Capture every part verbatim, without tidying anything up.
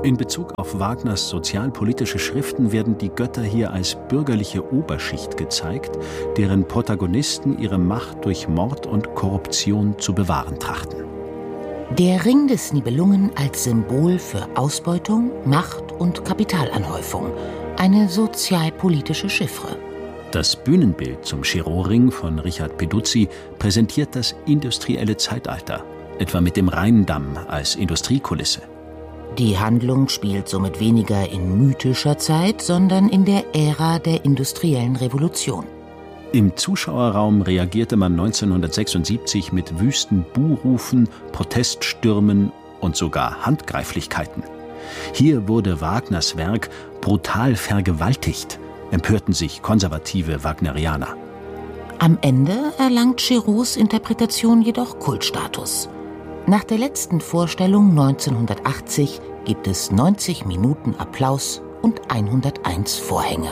In Bezug auf Wagners sozialpolitische Schriften werden die Götter hier als bürgerliche Oberschicht gezeigt, deren Protagonisten ihre Macht durch Mord und Korruption zu bewahren trachten. Der Ring des Nibelungen als Symbol für Ausbeutung, Macht und Kapitalanhäufung. Eine sozialpolitische Chiffre. Das Bühnenbild zum Chirot-Ring von Richard Peduzzi präsentiert das industrielle Zeitalter, etwa mit dem Rheindamm als Industriekulisse. Die Handlung spielt somit weniger in mythischer Zeit, sondern in der Ära der industriellen Revolution. Im Zuschauerraum reagierte man neunzehnhundertsechsundsiebzig mit wüsten Buhrufen, Proteststürmen und sogar Handgreiflichkeiten. Hier wurde Wagners Werk brutal vergewaltigt, empörten sich konservative Wagnerianer. Am Ende erlangt Chirots Interpretation jedoch Kultstatus. Nach der letzten Vorstellung neunzehnhundertachtzig gibt es neunzig Minuten Applaus und hunderteins Vorhänge.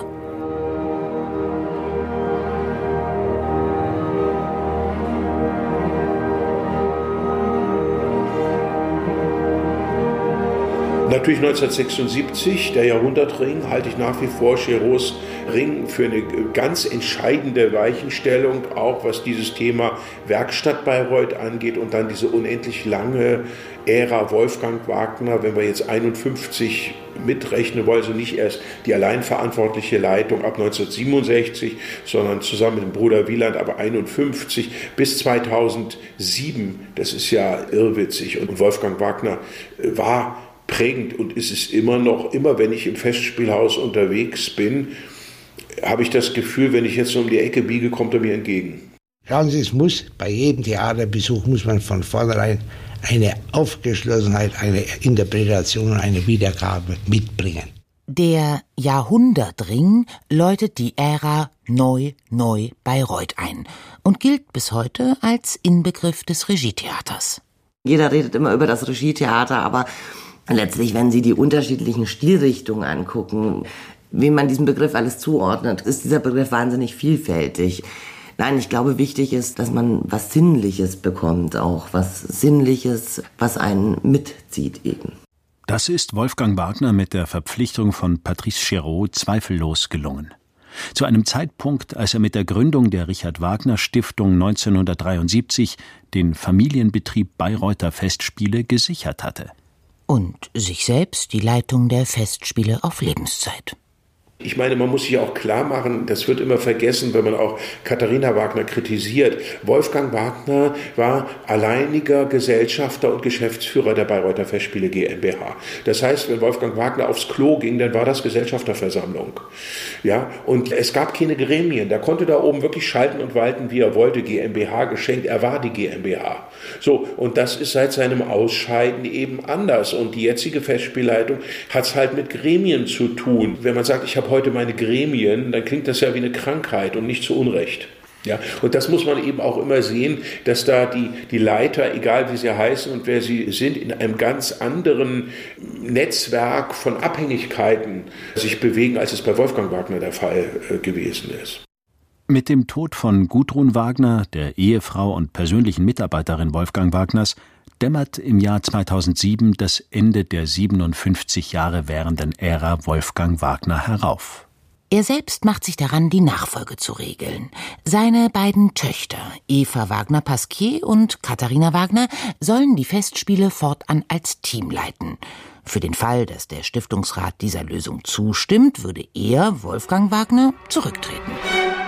Natürlich neunzehnhundertsechsundsiebzig, der Jahrhundertring, halte ich nach wie vor Chirots Ring für eine ganz entscheidende Weichenstellung, auch was dieses Thema Werkstatt Bayreuth angeht und dann diese unendlich lange Ära Wolfgang Wagner, wenn wir jetzt einundfünfzig mitrechnen wollen, also nicht erst die alleinverantwortliche Leitung ab neunzehnhundertsiebenundsechzig, sondern zusammen mit dem Bruder Wieland ab einundfünfzig bis zweitausendsieben, das ist ja irrwitzig. Und Wolfgang Wagner war prägend und ist es immer noch, immer wenn ich im Festspielhaus unterwegs bin, habe ich das Gefühl, wenn ich jetzt um die Ecke biege, kommt er mir entgegen. Schauen Sie, es muss bei jedem Theaterbesuch muss man von vornherein eine Aufgeschlossenheit, eine Interpretation und eine Wiedergabe mitbringen. Der Jahrhundertring läutet die Ära Neu, Neu Bayreuth ein und gilt bis heute als Inbegriff des Regietheaters. Jeder redet immer über das Regietheater, aber letztlich, wenn Sie die unterschiedlichen Stilrichtungen angucken, wem man diesen Begriff alles zuordnet, ist dieser Begriff wahnsinnig vielfältig. Nein, ich glaube, wichtig ist, dass man was Sinnliches bekommt, auch was Sinnliches, was einen mitzieht eben. Das ist Wolfgang Wagner mit der Verpflichtung von Patrice Chirot zweifellos gelungen. Zu einem Zeitpunkt, als er mit der Gründung der Richard-Wagner-Stiftung neunzehnhundertdreiundsiebzig den Familienbetrieb Bayreuther Festspiele gesichert hatte. Und sich selbst die Leitung der Festspiele auf Lebenszeit. Ich meine, man muss sich auch klar machen, das wird immer vergessen, wenn man auch Katharina Wagner kritisiert. Wolfgang Wagner war alleiniger Gesellschafter und Geschäftsführer der Bayreuther Festspiele GmbH. Das heißt, wenn Wolfgang Wagner aufs Klo ging, dann war das Gesellschafterversammlung. Ja, und es gab keine Gremien. Der konnte da oben wirklich schalten und walten, wie er wollte. GmbH geschenkt, er war die GmbH. So, und das ist seit seinem Ausscheiden eben anders. Und die jetzige Festspielleitung hat es halt mit Gremien zu tun. Wenn man sagt, ich habe heute meine Gremien, dann klingt das ja wie eine Krankheit und nicht zu Unrecht. Ja, und das muss man eben auch immer sehen, dass da die, die Leiter, egal wie sie heißen und wer sie sind, in einem ganz anderen Netzwerk von Abhängigkeiten sich bewegen, als es bei Wolfgang Wagner der Fall äh, gewesen ist. Mit dem Tod von Gudrun Wagner, der Ehefrau und persönlichen Mitarbeiterin Wolfgang Wagners, dämmert im Jahr zweitausendsieben das Ende der siebenundfünfzig Jahre währenden Ära Wolfgang Wagner herauf. Er selbst macht sich daran, die Nachfolge zu regeln. Seine beiden Töchter, Eva Wagner-Pasquier und Katharina Wagner, sollen die Festspiele fortan als Team leiten. Für den Fall, dass der Stiftungsrat dieser Lösung zustimmt, würde er, Wolfgang Wagner, zurücktreten.